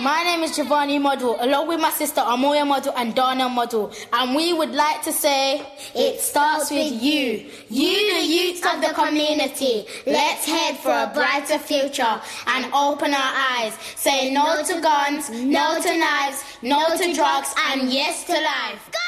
My name is Giovanni Model, along with my sister Amoya Model and Dana Model, and we would like to say, it starts with you. You, the youth of the community. Let's head for a brighter future and open our eyes. Say no to guns, no to knives, no to drugs, and yes to life.